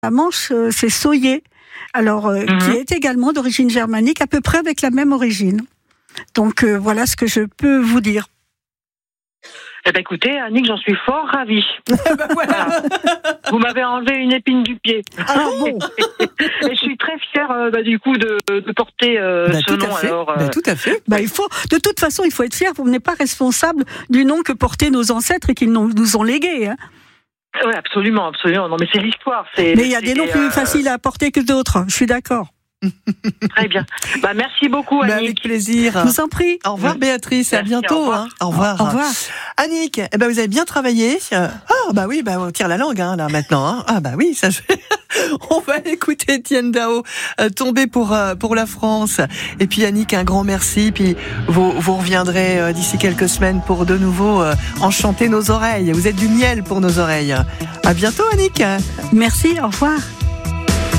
Manche, c'est Soyer, alors qui est également d'origine germanique, à peu près avec la même origine. Donc voilà ce que je peux vous dire. Eh ben écoutez, Annick, j'en suis fort ravie. Voilà. Vous m'avez enlevé une épine du pied. Ah bon. Et je suis très fière du coup de porter ce nom. Alors, tout à fait. Il faut, de toute façon, il faut être fier. On n'est pas responsable du nom que portaient nos ancêtres et qu'ils nous ont légué. Hein. Oui, absolument, absolument. Non, mais c'est l'histoire. Mais il y a des noms plus faciles à porter que d'autres. Je suis d'accord. Très bien. Merci beaucoup, Annick. Avec plaisir. Je vous en prie. Au revoir, Béatrice. Merci, à bientôt. au revoir. Au revoir. Annick, vous avez bien travaillé. Oui, on tire la langue là maintenant. Oui, ça. On va écouter Étienne Dao, Tomber pour la France. Et puis Annick, un grand merci. Puis vous reviendrez d'ici quelques semaines pour de nouveau enchanter nos oreilles. Vous êtes du miel pour nos oreilles. À bientôt, Annick. Merci. Au revoir.